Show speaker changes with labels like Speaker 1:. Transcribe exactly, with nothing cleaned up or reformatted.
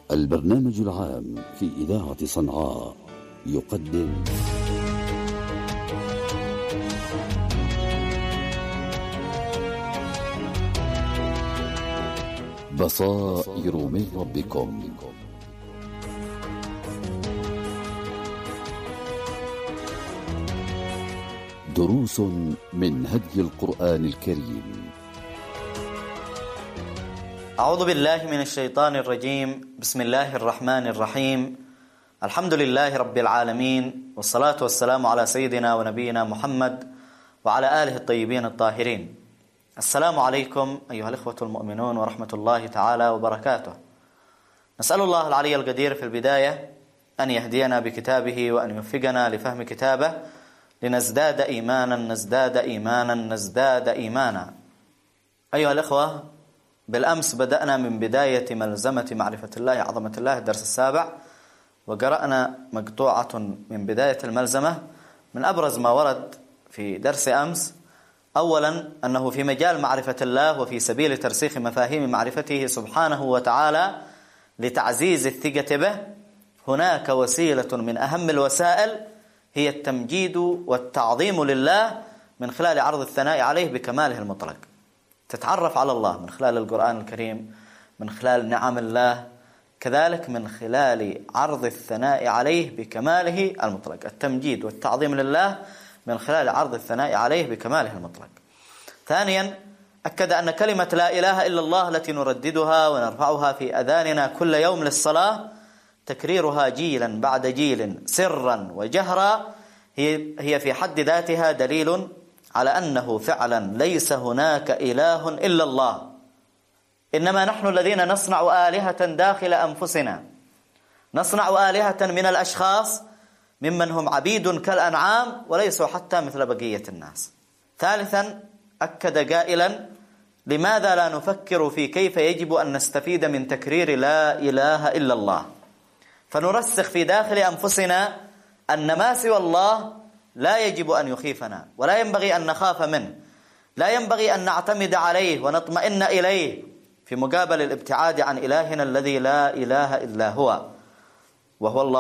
Speaker 1: البرنامج العام في إذاعة صنعاء يقدم بصائر من ربكم. دروس من هدي القرآن الكريم.
Speaker 2: أعوذ بالله من الشيطان الرجيم. بسم الله الرحمن الرحيم. الحمد لله رب العالمين، والصلاة والسلام على سيدنا ونبينا محمد وعلى آله الطيبين الطاهرين. السلام عليكم أيها الإخوة المؤمنون ورحمة الله تعالى وبركاته. نسأل الله العلي القدير في البداية أن يهدينا بكتابه وأن يوفقنا لفهم كتابه لنزداد إيمانا نزداد إيمانا نزداد إيمانا. أيها الإخوة، بالأمس بدأنا من بداية ملزمة معرفة الله عظمة الله الدرس السابع، وقرأنا مقطوعة من بداية الملزمة. من أبرز ما ورد في درس أمس أولا أنه في مجال معرفة الله وفي سبيل ترسيخ مفاهيم معرفته سبحانه وتعالى لتعزيز الثقة به، هناك وسيلة من أهم الوسائل هي التمجيد والتعظيم لله من خلال عرض الثناء عليه بكماله المطلق. تتعرف على الله من خلال القرآن الكريم، من خلال نعم الله، كذلك من خلال عرض الثناء عليه بكماله المطلق. التمجيد والتعظيم لله من خلال عرض الثناء عليه بكماله المطلق. ثانيا، أكد أن كلمة لا إله إلا الله التي نرددها ونرفعها في أذاننا كل يوم للصلاة، تكريرها جيلا بعد جيل سرا وجهرا، هي هي في حد ذاتها دليل على أنه فعلا ليس هناك إله إلا الله، إنما نحن الذين نصنع آلهة داخل أنفسنا، نصنع آلهة من الأشخاص ممن هم عبيد كالأنعام وليسوا حتى مثل بقية الناس. ثالثا، أكد قائلا: لماذا لا نفكر في كيف يجب أن نستفيد من تكرير لا إله إلا الله، فنرسخ في داخل أنفسنا أن ما سوى الله لا يجب أن يخيفنا ولا ينبغي أن نخاف منه، لا ينبغي أن نعتمد عليه ونطمئن إليه في مقابل الابتعاد عن إلهنا الذي لا إله إلا هو، وهو الله